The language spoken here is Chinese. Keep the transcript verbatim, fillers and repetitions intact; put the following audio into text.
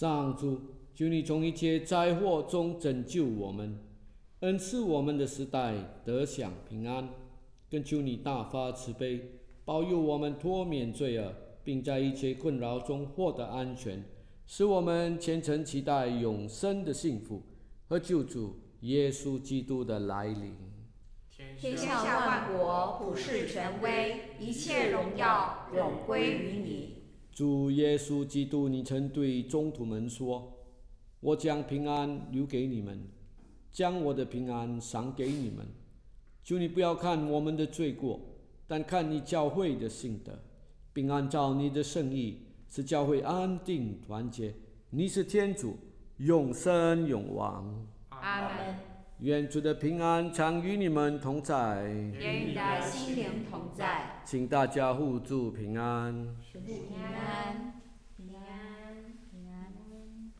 上主，求你从一切灾祸中拯救我们，恩赐我们的时代得享平安。更求你大发慈悲，保佑我们脱免罪恶，并在一切困扰中获得安全，使我们虔诚期待永生的幸福和救主耶稣基督的来临。 天下万国，普世权威，一切荣耀永归于你。 主耶稣基督，你曾对宗徒们说：“我将平安留给你们，将我的平安赏给你们。求你不要看我们的罪过，但看你教会的信德，并按照你的圣意，使教会安定团结。你是天主，永生永王。 阿们。 愿主的平安常与你们同在， 也与你的心灵同在。 请大家互助平安。 平安。